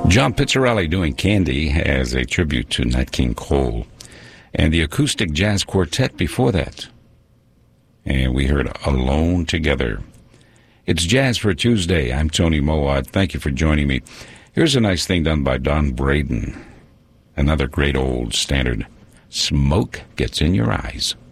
John Pizzarelli doing Candy as a tribute to Nat King Cole. And the Acoustic Jazz Quartet before that. And we heard Alone Together. It's Jazz for Tuesday. I'm Tony Mowat. Thank you for joining me. Here's a nice thing done by Don Braden. Another great old standard. Smoke Gets in Your Eyes.